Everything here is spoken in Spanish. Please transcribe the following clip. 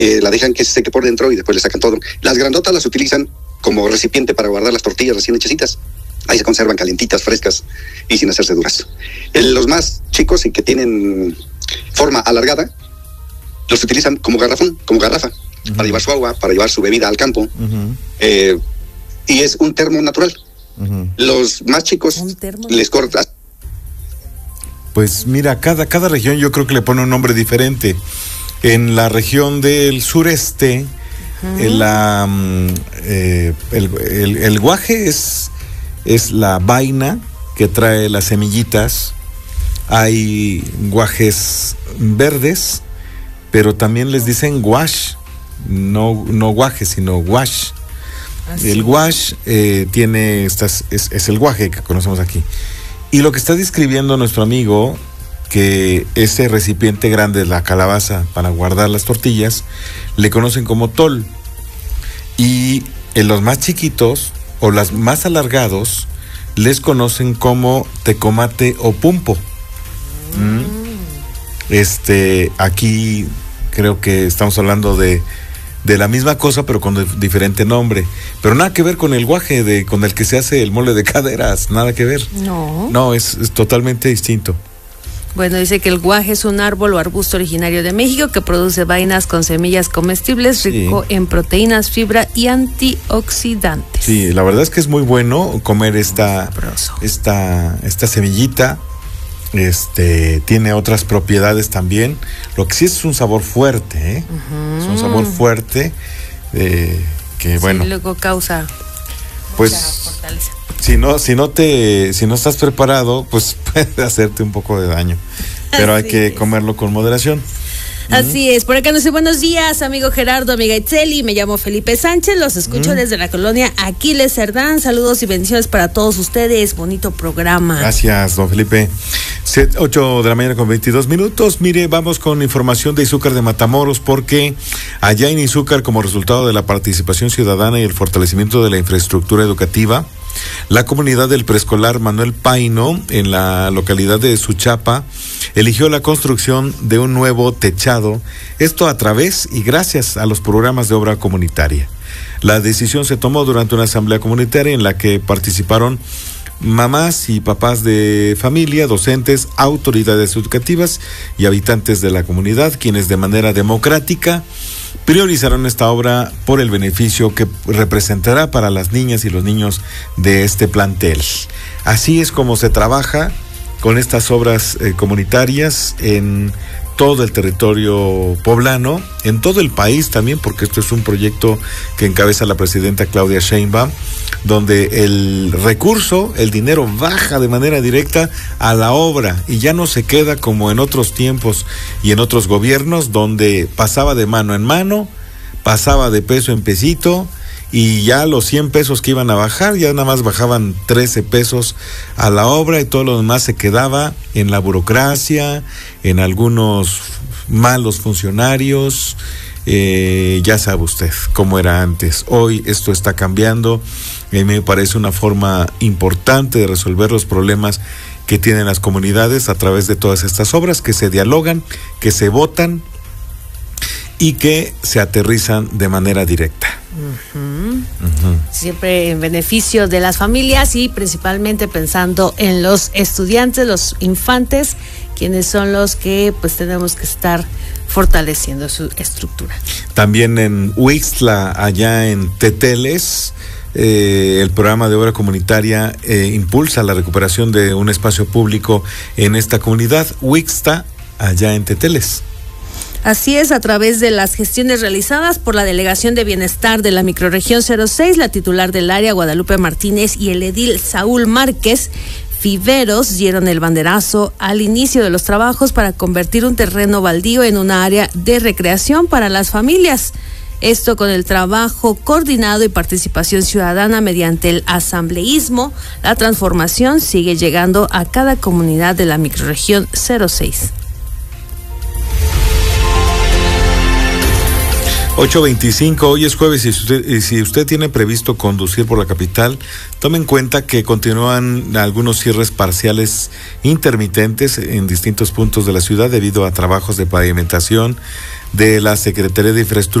la dejan que se seque por dentro y después le sacan todo. Las grandotas las utilizan como recipiente para guardar las tortillas recién hechecitas. Ahí se conservan calentitas, frescas y sin hacerse duras. Los más chicos y que tienen forma alargada, los utilizan como garrafón, como garrafa, para llevar su agua, para llevar su bebida al campo. Y es un termo natural. Los más chicos les cortan. Pues mira, cada región yo creo que le pone un nombre diferente. En la región del sureste, el guaje es la vaina que trae las semillitas. Hay guajes verdes, pero también les dicen guash, no guaje, sino guash. El guash tiene es el guaje que conocemos aquí. Y lo que está describiendo nuestro amigo, que ese recipiente grande, la calabaza para guardar las tortillas, le conocen como tol. Y en los más chiquitos o los más alargados les conocen como tecomate o pumpo. Aquí creo que estamos hablando de la misma cosa, pero con diferente nombre. Pero nada que ver con el guaje con el que se hace el mole de caderas, nada que ver. No, es totalmente distinto. Bueno, dice que el guaje es un árbol o arbusto originario de México que produce vainas con semillas comestibles, rico en proteínas, fibra y antioxidantes. Sí, la verdad es que es muy bueno comer esta semillita. Tiene otras propiedades también. Lo que sí es un sabor fuerte, es un sabor fuerte que bueno. Luego causa pues fortaleza. Si no estás preparado, pues puede hacerte un poco de daño. Pero hay que comerlo con moderación. Así es, por acá nos dice buenos días, amigo Gerardo, amiga Itzeli, me llamo Felipe Sánchez, los escucho desde la colonia Aquiles Cerdán, saludos y bendiciones para todos ustedes, bonito programa. Gracias, don Felipe. 8 de la mañana con 22 minutos, mire, vamos con información de Izúcar de Matamoros, porque allá en Izúcar, como resultado de la participación ciudadana y el fortalecimiento de la infraestructura educativa, la comunidad del preescolar Manuel Paino, en la localidad de Suchapa, eligió la construcción de un nuevo techado, esto a través y gracias a los programas de obra comunitaria. La decisión se tomó durante una asamblea comunitaria en la que participaron mamás y papás de familia, docentes, autoridades educativas y habitantes de la comunidad, quienes de manera democrática priorizaron esta obra por el beneficio que representará para las niñas y los niños de este plantel. Así es como se trabaja con estas obras comunitarias en todo el territorio poblano, en todo el país también, porque esto es un proyecto que encabeza la presidenta Claudia Sheinbaum, donde el recurso, el dinero baja de manera directa a la obra y ya no se queda como en otros tiempos y en otros gobiernos, donde pasaba de mano en mano, pasaba de peso en pesito, y ya los 100 pesos que iban a bajar, ya nada más bajaban 13 pesos a la obra y todo lo demás se quedaba en la burocracia, en algunos malos funcionarios. Ya sabe usted cómo era antes. Hoy esto está cambiando. Me parece una forma importante de resolver los problemas que tienen las comunidades a través de todas estas obras que se dialogan, que se votan y que se aterrizan de manera directa. Siempre en beneficio de las familias y principalmente pensando en los estudiantes, los infantes, quienes son los que pues tenemos que estar fortaleciendo su estructura. También en Huixtla, allá en Teteles, el programa de obra comunitaria impulsa la recuperación de un espacio público en esta comunidad. Huixtla, allá en Teteles. Así es, a través de las gestiones realizadas por la Delegación de Bienestar de la Microrregión 06, la titular del área, Guadalupe Martínez, y el edil Saúl Márquez Fiveros dieron el banderazo al inicio de los trabajos para convertir un terreno baldío en una área de recreación para las familias. Esto con el trabajo coordinado y participación ciudadana mediante el asambleísmo. La transformación sigue llegando a cada comunidad de la Microrregión 06. 8:25, hoy es jueves y si usted tiene previsto conducir por la capital, tome en cuenta que continúan algunos cierres parciales intermitentes en distintos puntos de la ciudad debido a trabajos de pavimentación de la Secretaría de Infraestructura.